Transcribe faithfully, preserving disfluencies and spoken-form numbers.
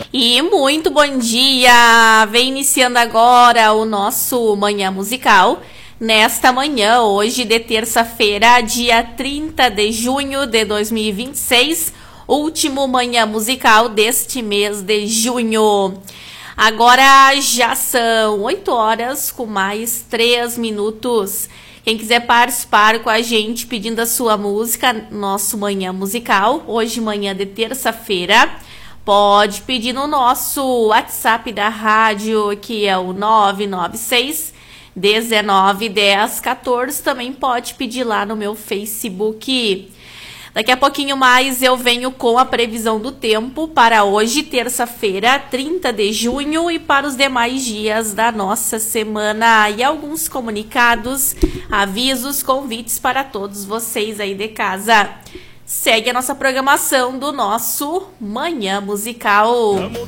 E muito bom dia! Vem iniciando agora o nosso Manhã Musical. Nesta manhã, hoje de terça-feira, dia trinta de junho de dois mil e vinte e seis, último Manhã Musical deste mês de junho. Agora já são oito horas com mais três minutos. Quem quiser participar com a gente pedindo a sua música, nosso Manhã Musical, hoje manhã de terça-feira, pode pedir no nosso WhatsApp da rádio, que é o nove nove seis, dezenove, dez, quatorze. Também pode pedir lá no meu Facebook. Daqui a pouquinho mais eu venho com a previsão do tempo para hoje, terça-feira, trinta de junho, e para os demais dias da nossa semana. E alguns comunicados, avisos, convites para todos vocês aí de casa. Segue a nossa programação do nosso Manhã Musical.